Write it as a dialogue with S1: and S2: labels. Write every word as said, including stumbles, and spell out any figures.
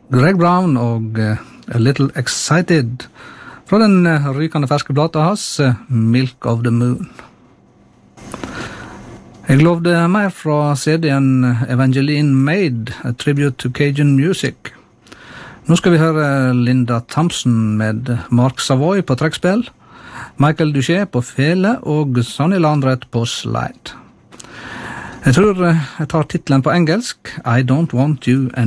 S1: Greg Brown og uh, A Little Excited fra den uh, rykende ferske plata hans, uh, Milk of the Moon. Jeg lovde mer fra C D-en Evangeline Maid, A Tribute to Cajun Music. Nå skal vi høre Linda Thompson med Mark Savoy på trekkspill, Michael Duché på fele og Sonny Landreth på slide. Jeg tror jeg tar titlen på engelsk, I Don't Want You Anymore.